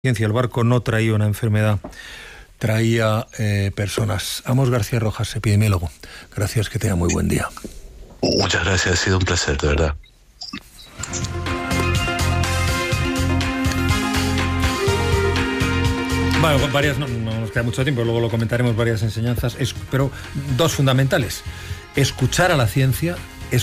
El barco no traía una enfermedad, traía personas. Amos García Rojas, epidemiólogo. Gracias, que tenga muy buen día. Muchas gracias, ha sido un placer, de verdad. Bueno, varias, no nos queda mucho tiempo, luego lo comentaremos, varias enseñanzas, pero dos fundamentales. Escuchar a la ciencia,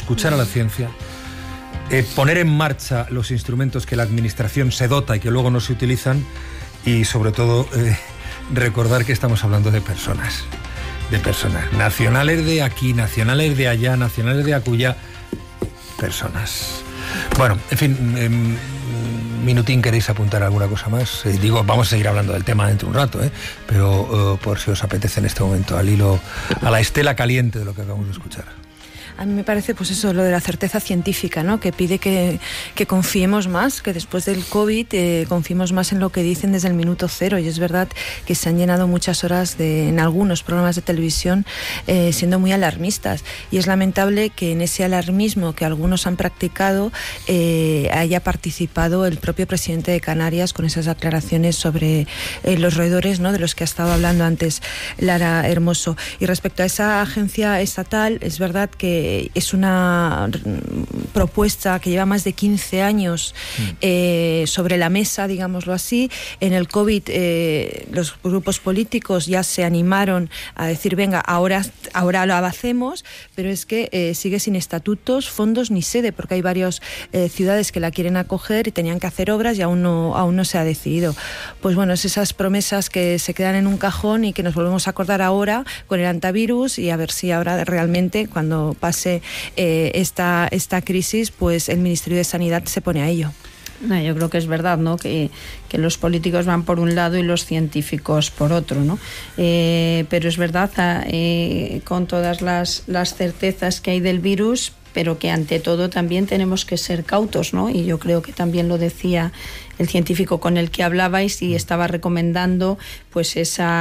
poner en marcha los instrumentos que la administración se dota y que luego no se utilizan, y sobre todo recordar que estamos hablando de personas, nacionales de aquí, nacionales de allá, nacionales de acullá, personas. Bueno, en fin, minutín, ¿queréis apuntar alguna cosa más? Vamos a seguir hablando del tema dentro de un rato, pero por si os apetece en este momento, al hilo, a la estela caliente de lo que acabamos de escuchar. A mí me parece pues eso, lo de la certeza científica, ¿no? Que pide que confiemos más, que después del COVID confiemos más en lo que dicen desde el minuto cero. Y es verdad que se han llenado muchas horas en algunos programas de televisión siendo muy alarmistas. Y es lamentable que en ese alarmismo que algunos han practicado haya participado el propio presidente de Canarias con esas aclaraciones sobre los roedores, ¿no? De los que ha estado hablando antes Lara Hermoso. Y respecto a esa agencia estatal, es verdad que es una propuesta que lleva más de 15 años sobre la mesa, digámoslo así. En el COVID los grupos políticos ya se animaron a decir, venga, ahora lo hacemos, pero es que sigue sin estatutos, fondos ni sede, porque hay varias ciudades que la quieren acoger y tenían que hacer obras y aún no se ha decidido. Pues bueno, es esas promesas que se quedan en un cajón y que nos volvemos a acordar ahora con el antivirus, y a ver si ahora realmente, cuando pase esta crisis, pues el Ministerio de Sanidad se pone a ello. No, yo creo que es verdad, ¿no? Que los políticos van por un lado y los científicos por otro, ¿no? Pero es verdad, con todas las certezas que hay del virus, pero que ante todo también tenemos que ser cautos, ¿no? Y yo creo que también lo decía el científico con el que hablabais, y estaba recomendando pues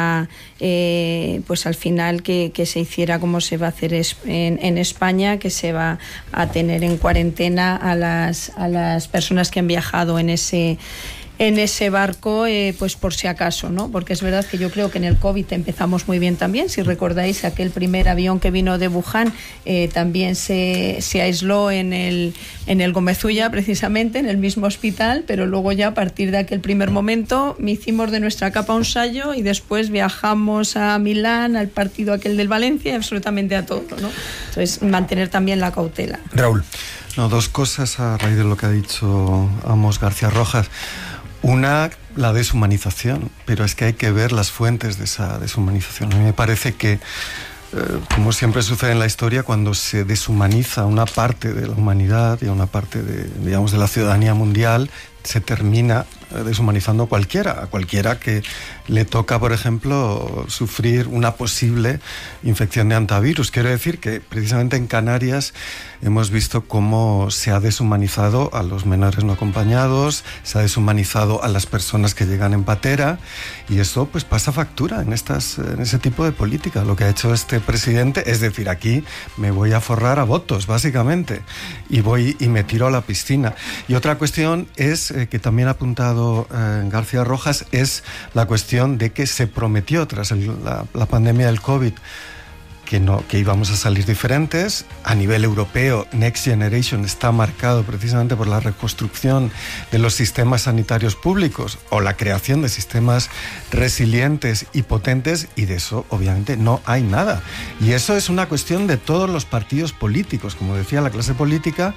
pues al final que se hiciera como se va a hacer en España, que se va a tener en cuarentena a las personas que han viajado en ese barco, pues por si acaso, ¿no? Porque es verdad que yo creo que en el COVID empezamos muy bien también. Si recordáis, aquel primer avión que vino de Wuhan también se aisló en el Gómez-Ulla, precisamente, en el mismo hospital, pero luego ya a partir de aquel primer momento hicimos de nuestra capa un sayo y después viajamos a Milán, al partido aquel del Valencia, absolutamente a todo, ¿no? Entonces, mantener también la cautela. Raúl. No, dos cosas a raíz de lo que ha dicho Amos García Rojas. Una, la deshumanización, pero es que hay que ver las fuentes de esa deshumanización. A mí me parece que, como siempre sucede en la historia, cuando se deshumaniza una parte de la humanidad y una parte de la ciudadanía mundial, se termina deshumanizando a cualquiera que le toca, por ejemplo, sufrir una posible infección de antivirus. Quiero decir que precisamente en Canarias hemos visto cómo se ha deshumanizado a los menores no acompañados, se ha deshumanizado a las personas que llegan en patera, y eso pues pasa factura en ese tipo de política. Lo que ha hecho este presidente es decir, aquí me voy a forrar a votos, básicamente, y me tiro a la piscina. Y otra cuestión es que también ha apuntado García Rojas, es la cuestión de que se prometió tras la pandemia del COVID que íbamos a salir diferentes. A nivel europeo, Next Generation está marcado precisamente por la reconstrucción de los sistemas sanitarios públicos o la creación de sistemas resilientes y potentes, y de eso obviamente no hay nada. Y eso es una cuestión de todos los partidos políticos, como decía la clase política,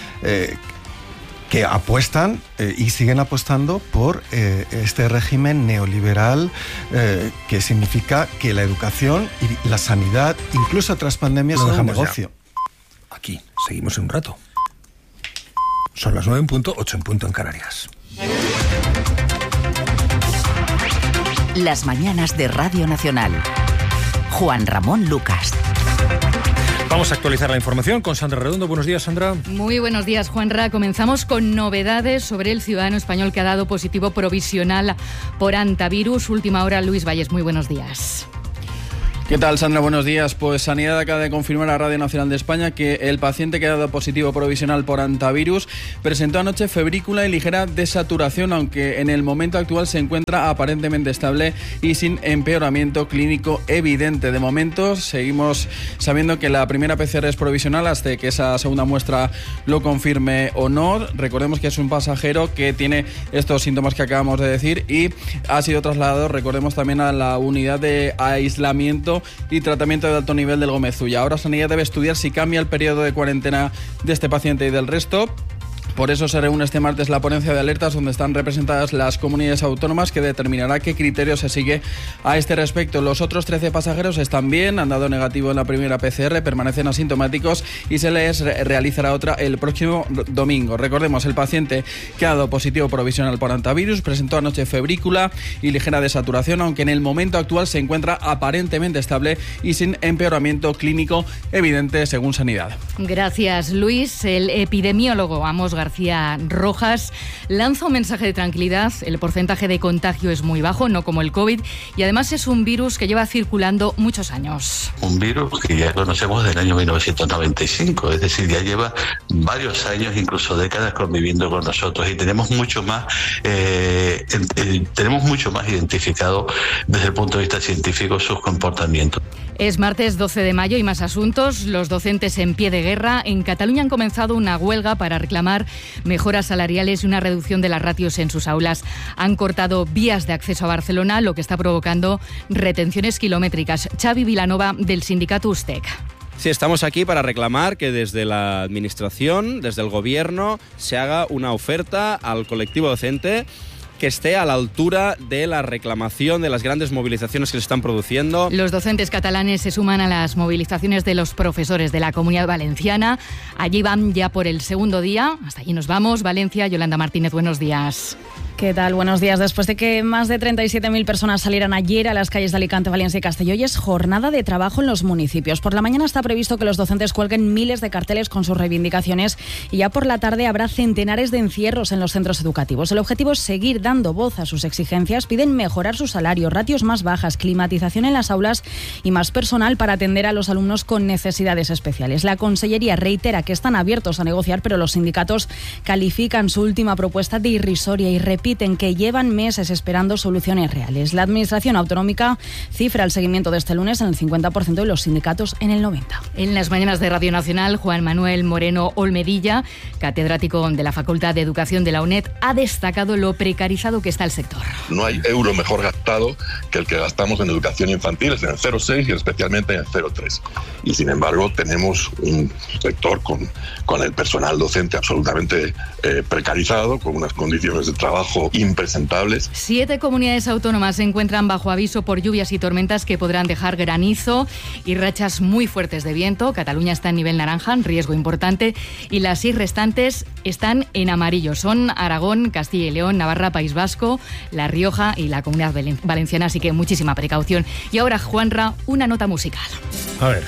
que apuestan y siguen apostando por este régimen neoliberal, que significa que la educación y la sanidad, incluso tras pandemias, son un negocio. Ya. Aquí, seguimos en un rato. Son las 9 en punto, 8 en punto en Canarias. Las mañanas de Radio Nacional. Juan Ramón Lucas. Vamos a actualizar la información con Sandra Redondo. Buenos días, Sandra. Muy buenos días, Juanra. Comenzamos con novedades sobre el ciudadano español que ha dado positivo provisional por antivirus. Última hora, Luis Valles. Muy buenos días. ¿Qué tal, Sandra? Buenos días. Pues Sanidad acaba de confirmar a Radio Nacional de España que el paciente que ha dado positivo provisional por hantavirus presentó anoche febrícula y ligera desaturación, aunque en el momento actual se encuentra aparentemente estable y sin empeoramiento clínico evidente. De momento seguimos sabiendo que la primera PCR es provisional hasta que esa segunda muestra lo confirme o no. Recordemos que es un pasajero que tiene estos síntomas que acabamos de decir y ha sido trasladado, recordemos, también a la unidad de aislamiento y tratamiento de alto nivel del Gómez Ulla. Ahora Sanidad debe estudiar si cambia el periodo de cuarentena de este paciente y del resto. Por eso se reúne este martes la ponencia de alertas, donde están representadas las comunidades autónomas, que determinará qué criterio se sigue a este respecto. Los otros 13 pasajeros están bien, han dado negativo en la primera PCR, permanecen asintomáticos y se les realizará otra el próximo domingo. Recordemos, el paciente que ha dado positivo provisional por hantavirus presentó anoche febrícula y ligera desaturación, aunque en el momento actual se encuentra aparentemente estable y sin empeoramiento clínico evidente, según Sanidad. Gracias, Luis. El epidemiólogo Amos García Rojas lanza un mensaje de tranquilidad. El porcentaje de contagio es muy bajo, no como el COVID, y además es un virus que lleva circulando muchos años. Un virus que ya conocemos del año 1995, es decir, ya lleva varios años, incluso décadas, conviviendo con nosotros, y tenemos mucho más identificado desde el punto de vista científico sus comportamientos. Es martes 12 de mayo y más asuntos. Los docentes en pie de guerra. En Cataluña han comenzado una huelga para reclamar mejoras salariales y una reducción de las ratios en sus aulas. Han cortado vías de acceso a Barcelona, lo que está provocando retenciones kilométricas. Xavi Vilanova, del sindicato USTEC. Sí, estamos aquí para reclamar que desde la Administración, desde el Gobierno, se haga una oferta al colectivo docente que esté a la altura de la reclamación de las grandes movilizaciones que se están produciendo. Los docentes catalanes se suman a las movilizaciones de los profesores de la Comunidad Valenciana. Allí van ya por el segundo día. Hasta allí nos vamos. Valencia, Yolanda Martínez, buenos días. ¿Qué tal? Buenos días. Después de que más de 37.000 personas salieran ayer a las calles de Alicante, Valencia y Castelló, hoy es jornada de trabajo en los municipios. Por la mañana está previsto que los docentes cuelguen miles de carteles con sus reivindicaciones y ya por la tarde habrá centenares de encierros en los centros educativos. El objetivo es seguir dando voz a sus exigencias. Piden mejorar su salario, ratios más bajas, climatización en las aulas y más personal para atender a los alumnos con necesidades especiales. La Consellería reitera que están abiertos a negociar, pero los sindicatos califican su última propuesta de irrisoria y repiten que llevan meses esperando soluciones reales. La Administración autonómica cifra el seguimiento de este lunes en el 50% y los sindicatos en el 90%. En las mañanas de Radio Nacional, Juan Manuel Moreno Olmedilla, catedrático de la Facultad de Educación de la UNED, ha destacado lo precarizado que está el sector. No hay euro mejor gastado que el que gastamos en educación infantil, es en el 0,6 y especialmente en el 0,3. Y sin embargo tenemos un sector con el personal docente absolutamente precarizado, con unas condiciones de trabajo impresentables. 7 comunidades autónomas se encuentran bajo aviso por lluvias y tormentas que podrán dejar granizo y rachas muy fuertes de viento. Cataluña está en nivel naranja, en riesgo importante, y las 6 restantes están en amarillo. Son Aragón, Castilla y León, Navarra, País Vasco, La Rioja y la Comunidad Valenciana, así que muchísima precaución. Y ahora, Juanra, una nota musical. A ver.